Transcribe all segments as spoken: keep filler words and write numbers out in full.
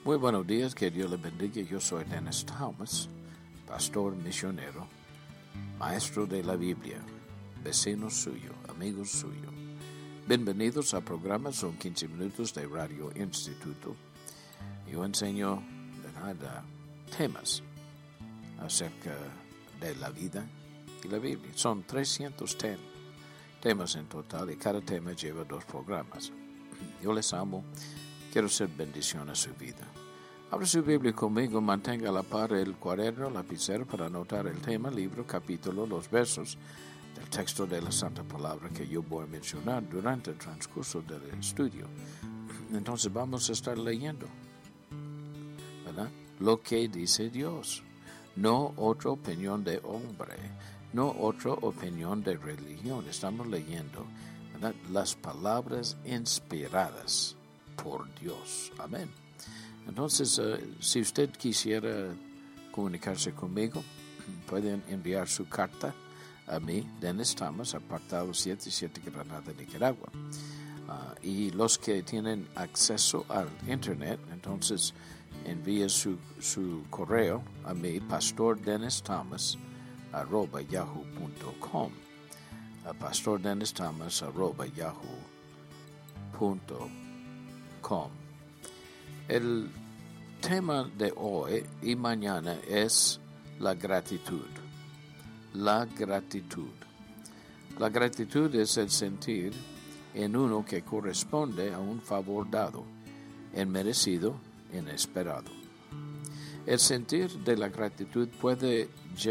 Muy buenos días, que Dios les bendiga. Yo soy Dennis Thomas, pastor misionero, maestro de la Biblia, vecino suyo, amigo suyo. Bienvenidos al programa, son quince minutos de Radio Instituto. Yo enseño ¿verdad? temas acerca de la vida y la Biblia. Son trescientos tem- temas en total y cada tema lleva dos programas. Yo les amo, quiero ser bendición a su vida. Abra su Biblia conmigo, mantenga a la par el cuaderno, lapicero para anotar el tema, libro, capítulo, los versos del texto de la Santa Palabra que yo voy a mencionar durante el transcurso del estudio. Entonces vamos a estar leyendo, ¿verdad? Lo que dice Dios, no otra opinión de hombre, no otra opinión de religión. Estamos leyendo, ¿verdad? Las palabras inspiradas por Dios. Amén. Entonces, uh, si usted quisiera comunicarse conmigo, pueden enviar su carta a mí, Dennis Thomas, apartado setenta y siete, Granada, Nicaragua. Uh, y los que tienen acceso al internet, entonces envíe su, su correo a mí, pastor dennis thomas arroba yahoo punto com. Uh, pastor dennis thomas arroba yahoo punto com. El tema de hoy y mañana es la gratitud. La gratitud. La gratitud es el sentir en uno que corresponde a un favor dado, inmerecido, inesperado. El sentir de la gratitud puede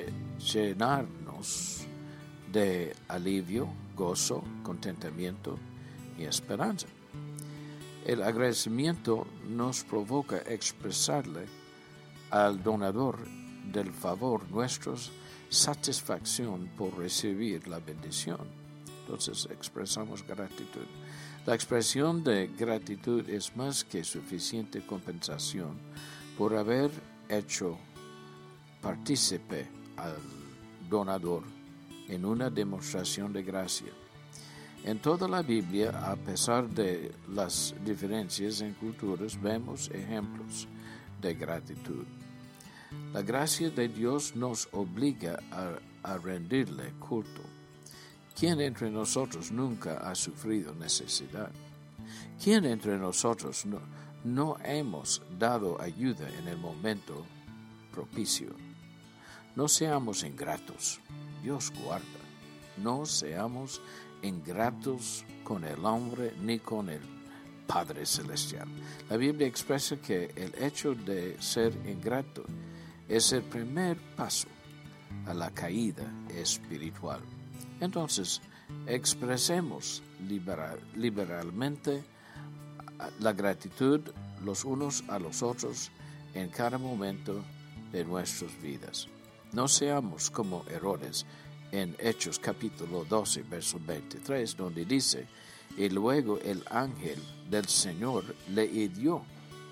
llenarnos de alivio, gozo, contentamiento y esperanza. El agradecimiento nos provoca expresarle al donador del favor nuestra satisfacción por recibir la bendición. Entonces expresamos gratitud. La expresión de gratitud es más que suficiente compensación por haber hecho partícipe al donador en una demostración de gracia. En toda la Biblia, a pesar de las diferencias en culturas, vemos ejemplos de gratitud. La gracia de Dios nos obliga a, a rendirle culto. ¿Quién entre nosotros nunca ha sufrido necesidad? ¿Quién entre nosotros no, no hemos dado ayuda en el momento propicio? No seamos ingratos. Dios guarda. No seamos ingratos con el hombre ni con el Padre Celestial. La Biblia expresa que el hecho de ser ingrato es el primer paso a la caída espiritual. Entonces, expresemos liberal, liberalmente la gratitud los unos a los otros en cada momento de nuestras vidas. No seamos como Herodes en Hechos capítulo doce, verso veintitrés, donde dice, y luego el ángel del Señor le hirió,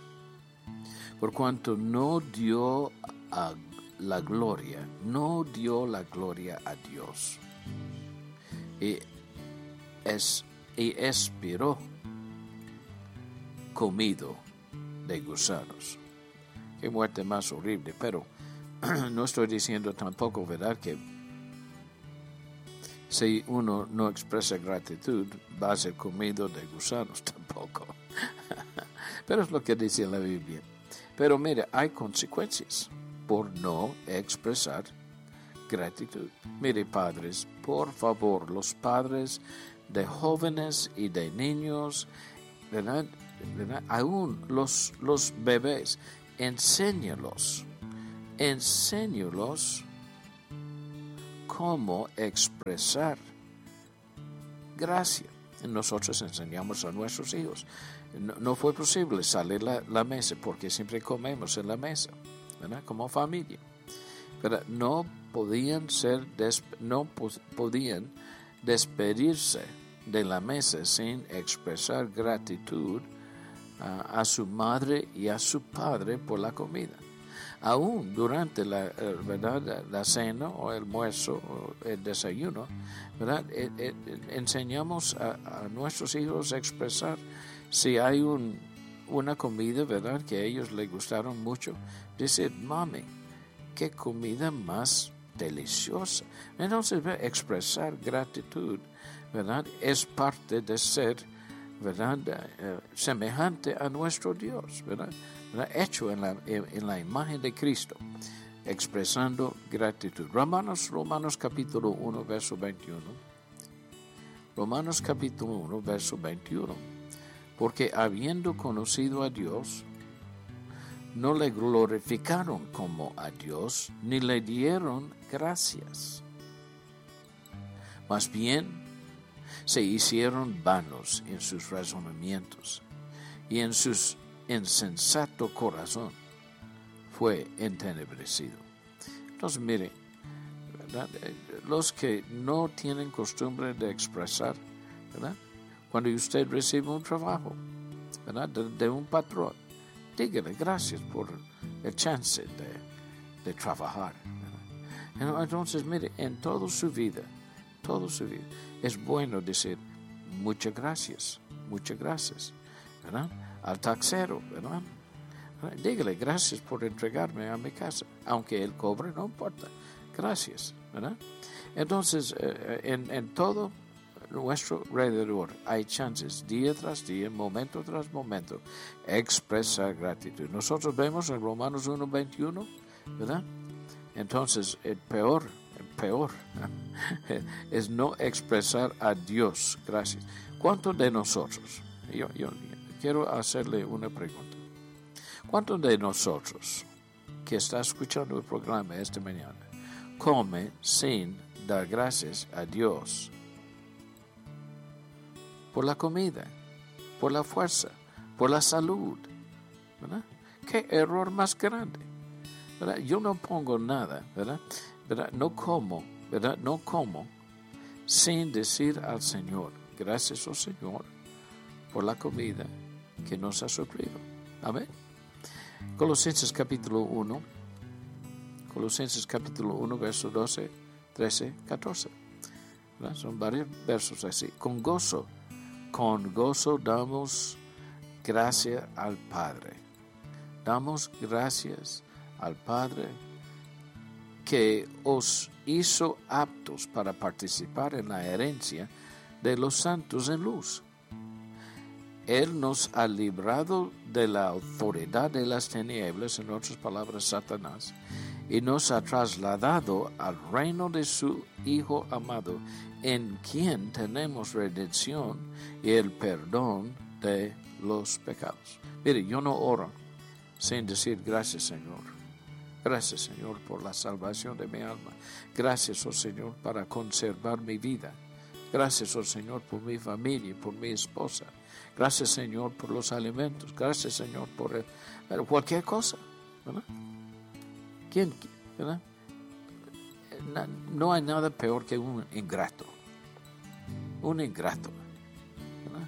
por cuanto no dio a la gloria, no dio la gloria a Dios, y, es, y expiró comido de gusanos. Qué muerte más horrible, pero no estoy diciendo tampoco, ¿verdad?, que si uno no expresa gratitud, va a ser comido de gusanos tampoco. Pero es lo que dice la Biblia. Pero mire, hay consecuencias por no expresar gratitud. Mire, padres, por favor, los padres de jóvenes y de niños, ¿verdad? ¿verdad? Aún los, los bebés, enséñalos, enséñalos cómo expresar gracia. Nosotros enseñamos a nuestros hijos. No, no fue posible salir la, la mesa porque siempre comemos en la mesa, ¿verdad? Como familia. Pero no podían ser des, no po, podían despedirse de la mesa sin expresar gratitud uh, a su madre y a su padre por la comida. Aún durante la, ¿verdad?, la cena o el almuerzo o el desayuno, ¿verdad?, eh, eh, enseñamos a, a nuestros hijos a expresar si hay un, una comida, ¿verdad?, que a ellos les gustaron mucho. Dice, mami, qué comida más deliciosa. Entonces, expresar gratitud, ¿verdad?, es parte de ser, ¿verdad?, uh, semejante a nuestro Dios, ¿verdad?, ¿verdad? Hecho en la, en, en la imagen de Cristo, expresando gratitud. Romanos, Romanos capítulo uno, verso veintiuno. Romanos capítulo uno, verso veintiuno. Porque habiendo conocido a Dios, no le glorificaron como a Dios, ni le dieron gracias. Más bien, se hicieron vanos en sus razonamientos, y en su insensato corazón fue entenebrecido. Entonces, mire, ¿verdad?, los que no tienen costumbre de expresar, ¿verdad?, cuando usted recibe un trabajo, ¿verdad?, de, de un patrón, dígale gracias por el chance de, de trabajar, ¿verdad? Entonces, mire, en toda su vida, toda su vida, es bueno decir muchas gracias, muchas gracias, ¿verdad?, al taxero, ¿verdad? Dígale gracias por entregarme a mi casa, aunque él cobre, no importa, gracias, ¿verdad? Entonces, eh, en, en todo nuestro alrededor hay chances, día tras día, momento tras momento, expresar gratitud. Nosotros vemos en Romanos uno veintiuno, ¿verdad? Entonces, el peor, el peor es no expresar a Dios gracias. ¿Cuántos de nosotros, yo, yo quiero hacerle una pregunta, cuántos de nosotros que está escuchando el programa esta mañana come sin dar gracias a Dios por la comida, por la fuerza, por la salud, ¿verdad? ¿Qué error más grande? ¿Verdad? Yo no pongo nada, ¿verdad? ¿verdad? No como, ¿verdad? No como sin decir al Señor, gracias, oh Señor, por la comida que nos ha suplido. Amén. Colosenses capítulo uno, Colosenses capítulo uno, verso doce, trece, catorce. ¿Verdad? Son varios versos así. Con gozo, con gozo damos gracias al Padre. Damos gracias al Padre que os hizo aptos para participar en la herencia de los santos en luz. Él nos ha librado de la autoridad de las tinieblas, en otras palabras, Satanás, y nos ha trasladado al reino de su Hijo amado, en quien tenemos redención y el perdón de los pecados. Mire, yo no oro sin decir gracias, Señor. Gracias, Señor, por la salvación de mi alma. Gracias, oh Señor, para conservar mi vida. Gracias, oh Señor, por mi familia y por mi esposa. Gracias, Señor, por los alimentos. Gracias, Señor, por el, cualquier cosa, ¿verdad? ¿Quién, verdad? No hay nada peor que un ingrato. Un ingrato, ¿verdad?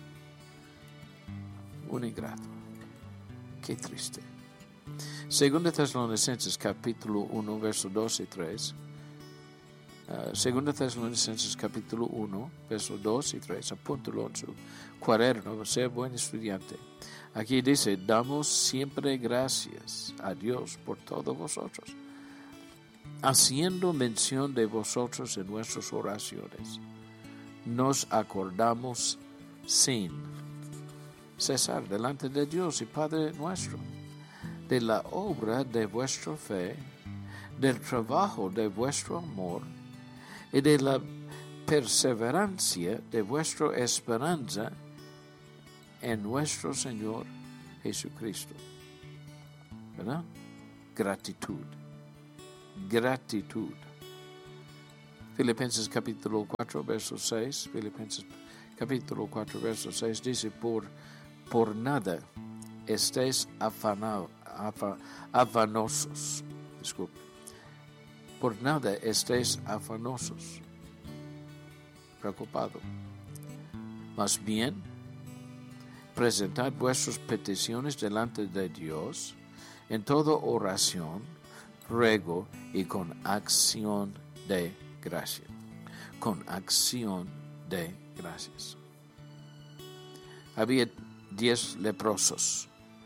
Un ingrato. Qué triste. Segunda Tesalonicenses capítulo uno, versos dos y tres. Uh, Segunda Tesalonicenses capítulo uno, versos dos y tres. Apúntalo en su cuaderno, sea buen estudiante. Aquí dice, damos siempre gracias a Dios por todos vosotros, haciendo mención de vosotros en nuestras oraciones. Nos acordamos sin cesar delante de Dios y Padre nuestro, de la obra de vuestra fe, del trabajo de vuestro amor y de la perseverancia de vuestra esperanza en nuestro Señor Jesucristo. ¿Verdad? Gratitud. Gratitud. Filipenses capítulo cuatro, verso seis. Filipenses capítulo cuatro, verso seis dice, por, por nada estéis afanados. afanosos, disculpe, por nada estéis afanosos, preocupados, más bien presentad vuestras peticiones delante de Dios en toda oración, ruego y con acción de gracia, con acción de gracias. Había diez leprosos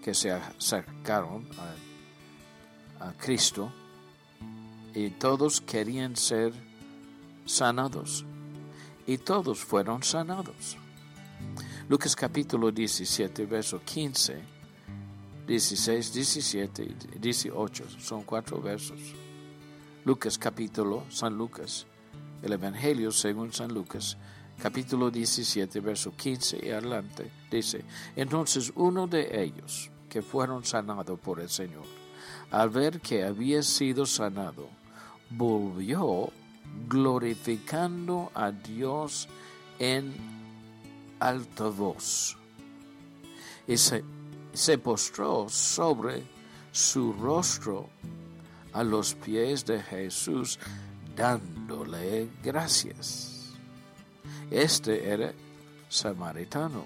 que se acercaron a, a Cristo y todos querían ser sanados y todos fueron sanados. Lucas capítulo diecisiete, verso quince, dieciséis, diecisiete y dieciocho, son cuatro versos. Lucas capítulo, San Lucas, el Evangelio según San Lucas, capítulo diecisiete, verso quince y adelante, dice: entonces uno de ellos, que fueron sanados por el Señor, al ver que había sido sanado, volvió glorificando a Dios en alta voz, y se, se postró sobre su rostro a los pies de Jesús, dándole gracias. Este era samaritano.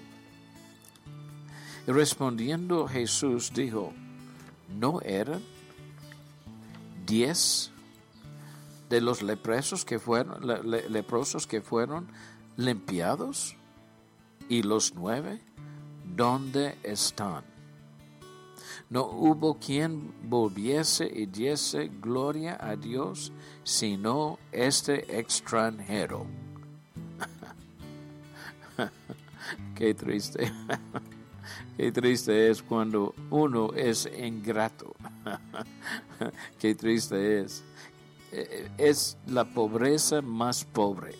Y respondiendo Jesús dijo: ¿no eran diez de los leprosos que fueron, le, le, leprosos que fueron limpiados? ¿Y los nueve dónde están? No hubo quien volviese y diese gloria a Dios, sino este extranjero. Qué triste. Qué triste es cuando uno es ingrato. Qué triste es. Es la pobreza más pobre.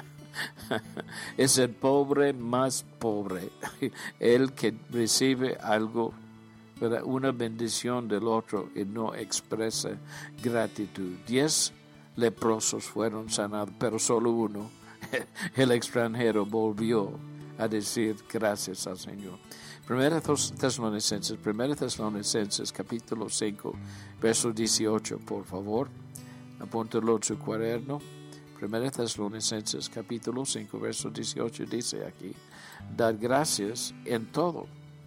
Es el pobre más pobre, el que recibe algo, ¿verdad?, una bendición del otro y no expresa gratitud. Diez leprosos fueron sanados, pero solo uno, el extranjero, volvió a decir gracias al Señor. Primera Tesalonicenses, Primera Tesalonicenses, capítulo cinco, verso dieciocho, por favor, apúntalo en su cuaderno. Primera Tesalonicenses capítulo cinco, verso dieciocho, dice aquí: dad gracias en todo.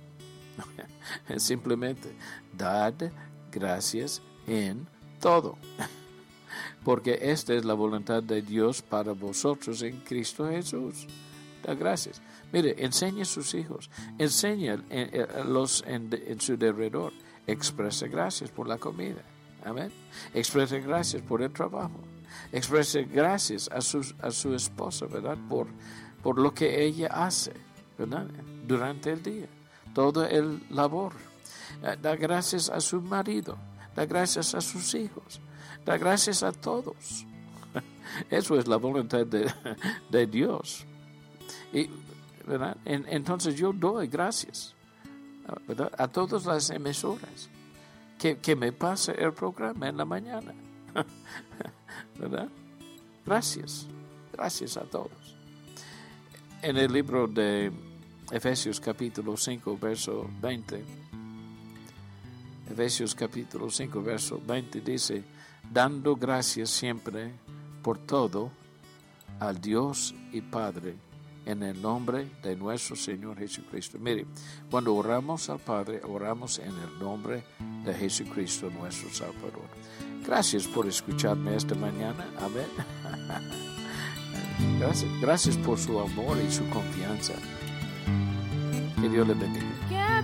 Simplemente, dad gracias en todo. Porque esta es la voluntad de Dios para vosotros en Cristo Jesús. Da gracias. Mire, enseñe a sus hijos, enseña a los en, en su derredor. Expresa gracias por la comida. Amén. Expresa gracias por el trabajo. Exprese gracias a su, a su esposa, ¿verdad? Por, por lo que ella hace, ¿verdad? Durante el día, todo el labor. Da gracias a su marido, da gracias a sus hijos, da gracias a todos. Eso es la voluntad de, de Dios. Y, ¿verdad? En, entonces yo doy gracias, ¿verdad?, a todas las emisoras que, que me pase el programa en la mañana. ¿Verdad? Gracias, gracias a todos. En el libro de Efesios capítulo cinco, verso veinte, Efesios capítulo cinco, verso veinte dice: dando gracias siempre por todo al Dios y Padre, en el nombre de nuestro Señor Jesucristo. Mire, cuando oramos al Padre, oramos en el nombre de Jesucristo, nuestro Salvador. Gracias por escucharme esta mañana. Amén. Gracias, gracias por su amor y su confianza. Que Dios le bendiga.